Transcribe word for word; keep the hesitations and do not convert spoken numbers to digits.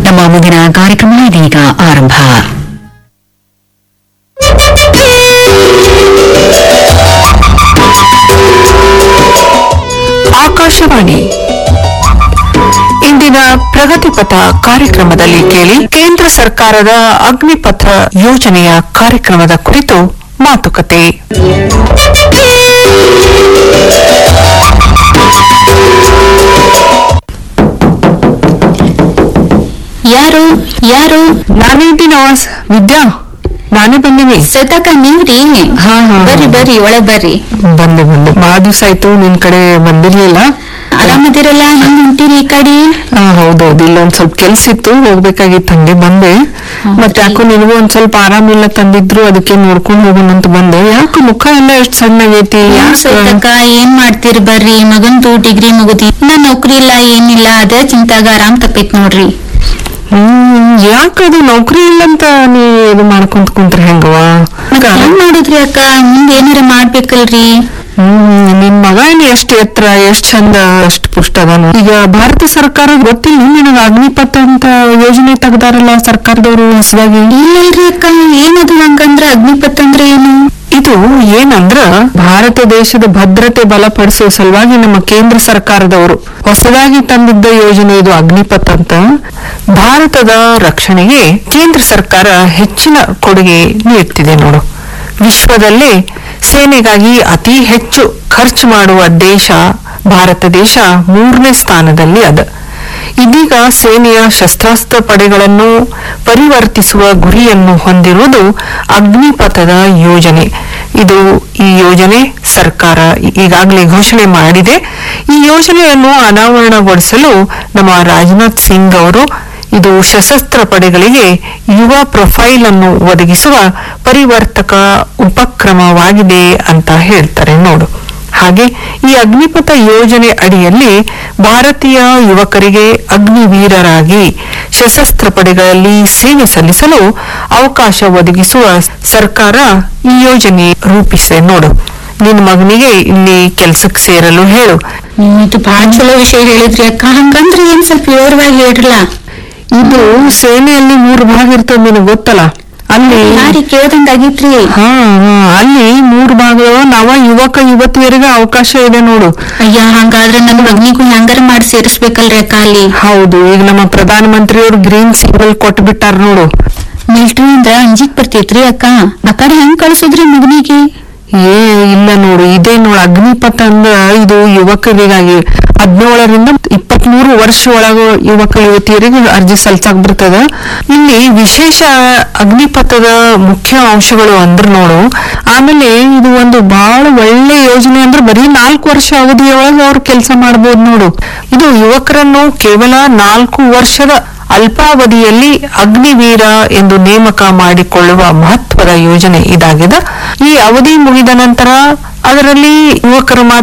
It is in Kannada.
ನಮ್ಮ ಮುಂದಿನ ಕಾರ್ಯಕ್ರಮ ಇದೀಗ ಆರಂಭ. ಆಕಾಶವಾಣಿ ಇಂದಿನ ಪ್ರಗತಿಪಥ ಕಾರ್ಯಕ್ರಮದಲ್ಲಿ ಕೇಳಿ ಕೇಂದ್ರ ಸರ್ಕಾರದ ಅಗ್ನಿಪಥ ಯೋಜನೆಯ ಕಾರ್ಯಕ್ರಮದ ಕುರಿತು ಮಾತುಕತೆ. ಯಾರು ಯಾರು ನಾನೇ ಇದ್ದೀನಿ ವಿದ್ಯಾ, ನಾನೇ ಬಂದಿನಿ. ಸತಕ ನೀವ್ರಿ? ಹಾ ಹಾ ಬರ್ರಿ ಬರ್ರಿ ಒಳಗ್ ಬರ್ರಿ. ಬಂದೆ ಬಂದೆ ಬಹಳ ದಿವಸ ಆಯ್ತು ನಿನ್ ಕಡೆ ಬಂದಿರ್ಲಿಲ್ಲ. ಆರಾಮದಿರಲ್ಲ? ಹೆಂಗ್ ಹೊಂಟಿರಿ ಈ ಕಡೆ? ಹಾ ಹೌದೌದು, ಇಲ್ಲೊಂದ್ ಸ್ವಲ್ಪ ಕೆಲ್ಸ ಇತ್ತು, ಹೋಗ್ಬೇಕಾಗಿತ್ತು, ಹಂಗೆ ಬಂದೆ. ಮತ್ತೆ ಯಾಕೋ ನಿನಗೂ ಒಂದ್ ಸ್ವಲ್ಪ ಆರಾಮಿಲ್ಲ ತಂದಿದ್ರು, ಅದಕ್ಕೆ ನೋಡ್ಕೊಂಡ್ ಹೋಗೋಣ ಅಂತ ಬಂದೆ. ಯಾಕೆ ಮುಖ ಎಲ್ಲ ಎಷ್ಟ್ ಸಣ್ಣಗೈತಿ? ಸತಕ ಏನ್ ಮಾಡ್ತೀರಿ? ಬರ್ರಿ, ಮಗಂದು ಡಿಗ್ರಿ ಮುಗುದಿ, ಇನ್ನ ನೌಕರಿ ಇಲ್ಲ ಏನಿಲ್ಲ, ಅದೇ ಚಿಂತಾಗ ಆರಾಮ್ ತಪ್ಪೈತ್ ನೋಡ್ರಿ. ಹ್ಮ್ ಯಾಕದು ನೌಕರಿ ಇಲ್ಲಂತ ನೀ ಇದು ಮಾಡ್ಕೊಂತ ಕುಂತ್ರೆ ಹೆಂಗವ? ಹೆಂಗ್ ಮಾಡುದ್ರಿ ಅಕ್ಕ? ಮುಂದ್ ಏನಾರ ಮಾಡ್ಬೇಕಲ್ರಿ? ಹ್ಮ್ ನಿನ್ ಮಗ ಏನ್ ಎಷ್ಟ್ ಎತ್ತರ, ಎಷ್ಟ್ ಚಂದ, ಎಷ್ಟ್ ಪುಷ್ಟ ಅದಾನು. ಈಗ ಭಾರತ ಸರ್ಕಾರ ಗೊತ್ತಿಲ್ಲ ನಿನಗ ಅಗ್ನಿಪಥ ಅಂತ ಯೋಜನೆ ತೆಗ್ದಾರಲ್ಲ ಸರ್ಕಾರದವರು ಹೊಸದಾಗಿ? ಇಲ್ಲಲ್ರಿ ಅಕ್ಕ, ಏನದು ಹಂಗಂದ್ರ ಅಗ್ನಿಪಥ ಅಂದ್ರೆ ಏನು? ಇದು ಏನಂದ್ರ ಭಾರತ ದೇಶದ ಭದ್ರತೆ ಬಲಪಡಿಸುವ ಸಲುವಾಗಿ ನಮ್ಮ ಕೇಂದ್ರ ಸರ್ಕಾರದವರು ಹೊಸದಾಗಿ ತಂದಿದ್ದ ಯೋಜನೆ ಇದು ಅಗ್ನಿಪಥ ಅಂತ. ಭಾರತದ ರಕ್ಷಣೆಗೆ ಕೇಂದ್ರ ಸರ್ಕಾರ ಹೆಚ್ಚಿನ ಕೊಡುಗೆ ನೀಡ್ತಿದೆ ನೋಡು. ವಿಶ್ವದಲ್ಲೇ ಸೇನೆಗಾಗಿ ಅತಿ ಹೆಚ್ಚು ಖರ್ಚು ಮಾಡುವ ದೇಶ ಭಾರತ ದೇಶ ಮೂರನೇ ಸ್ಥಾನದಲ್ಲಿ ಅದ. ಇದೀಗ ಸೇನೆಯ ಶಸ್ತ್ರಾಸ್ತ್ರ ಪಡೆಗಳನ್ನು ಪರಿವರ್ತಿಸುವ ಗುರಿಯನ್ನು ಹೊಂದಿರುವುದು ಅಗ್ನಿಪಥದ ಯೋಜನೆ. ಇದು ಈ ಯೋಜನೆ ಸರ್ಕಾರ ಈಗಾಗಲೇ ಘೋಷಣೆ ಮಾಡಿದೆ. ಈ ಯೋಜನೆಯನ್ನು ಅನಾವರಣಗೊಳಿಸಲು ನಮ್ಮ ರಾಜನಾಥ್ ಸಿಂಗ್ ಅವರು ಇದು ಸಶಸ್ತ್ರ ಪಡೆಗಳಿಗೆ ಯುವ ಪ್ರೊಫೈಲ್ ಅನ್ನು ಒದಗಿಸುವ ಪರಿವರ್ತಕ ಉಪಕ್ರಮವಾಗಿದೆ ಅಂತ ಹೇಳ್ತಾರೆ ನೋಡು. ಹಾಗೆ ಈ ಅಗ್ನಿಪಥ ಯೋಜನೆ ಅಡಿಯಲ್ಲಿ ಭಾರತೀಯ ಯುವಕರಿಗೆ ಅಗ್ನಿವೀರರಾಗಿ ಸಶಸ್ತ್ರ ಪಡೆಗಳಲ್ಲಿ ಸೇವೆ ಸಲ್ಲಿಸಲು ಅವಕಾಶ ಒದಗಿಸುವ ಸರ್ಕಾರ ಈ ಯೋಜನೆ ರೂಪಿಸಿದೆ ನೋಡು. ನಿನ್ ಮಗನಿಗೆ ಇಲ್ಲಿ ಕೆಲ್ಸಕ್ಕೆ ಸೇರಲು ಹೇಳು. ಇದು ಬಾಳ ಚಲೋ ವಿಷಯ ಹೇಳಿದ್ರಿ ಅಕ್ಕ. ಹಂಗಂದ್ರೆ ಏನ್ ಸ್ವಲ್ಪ ವಿವರವಾಗಿ ಹೇಳ್ರಲ್ಲ. ಇದು ಸೇನೆಯಲ್ಲಿ ಮೂರು ಭಾಗ ಇರ್ತದೆ, ನಿನಗೆ ಗೊತ್ತಲ್ಲ? ಅಲ್ಲಿ ಯಾರಿ ಕೇಳ್ದಂಗ ಆಗಿತ್ರಿ? ಹಾ ಹಾ ಅಲ್ಲಿ ಮೂರು ಭಾಗಗಳು ನವ ಯುವಕ ಯುವತಿಯರಿಗೆ ಅವಕಾಶ ಇದೆ ನೋಡು. ಅಯ್ಯ, ಹಂಗಾದ್ರೆ ನನ್ನ ಮಗನಿಗೂ ಹೆಂಗಾರ ಮಾಡಿ ಸೇರಿಸ್ಬೇಕಲ್ರಿ ಅಕ್ಕ ಅಲ್ಲಿ? ಹೌದು, ಈಗ ನಮ್ಮ ಪ್ರಧಾನ ಮಂತ್ರಿಯವರು ಗ್ರೀನ್ ಸಿಗ್ನಲ್ ಕೊಟ್ಟು ಬಿಟ್ಟಾರ ನೋಡು. ಮಿಲ್ಟ್ರಿ ಅಂದ್ರ ಅಂಜಿಕ್ ಬರ್ತೈತ್ರಿ ಅಕ್ಕ. ಆ ಕಡೆ ಹೆಂಗ್ ಕಳ್ಸುದ್ರಿ ಮಗನಿಗೆ? ಏ ಇಲ್ಲ ನೋಡು, ಇದೇ ನೋಡು ಅಗ್ನಿಪಥ ಅಂದ್ರ ಇದು ಯುವಕರಿಗಾಗಿ ಹದಿನೇಳರಿಂದ ಇಪ್ಪತ್ತ್ ಮೂರು ವರ್ಷ ಒಳಗ ಯುವಕ ಯುವತಿಯರಿಗೆ ಅರ್ಜಿ ಸಲ್ಸಾಕ್ ಬರ್ತದ. ಇಲ್ಲಿ ವಿಶೇಷ ಅಗ್ನಿಪಥದ ಮುಖ್ಯ ಅಂಶಗಳು ಅಂದ್ರ ನೋಡು, ಆಮೇಲೆ ಇದು ಒಂದು ಬಹಳ ಒಳ್ಳೆ ಯೋಜನೆ ಅಂದ್ರೆ ಬರೀ ನಾಲ್ಕು ವರ್ಷ ಅವಧಿಯೊಳಗೆ ಅವ್ರು ಕೆಲಸ ಮಾಡ್ಬೋದು ನೋಡು. ಇದು ಯುವಕರನ್ನು ಕೇವಲ ನಾಲ್ಕು ವರ್ಷದ ಅಲ್ಪಾವಧಿಯಲ್ಲಿ ಅಗ್ನಿವೀರ ಎಂದು ನೇಮಕ ಮಾಡಿಕೊಳ್ಳುವ ಮಹತ್ವದ ಯೋಜನೆ ಇದಾಗಿದೆ. ಈ ಅವಧಿ ಮುಗಿದ ನಂತರ ಅದರಲ್ಲಿ ಯುವಕರು ಮಾತ್ರ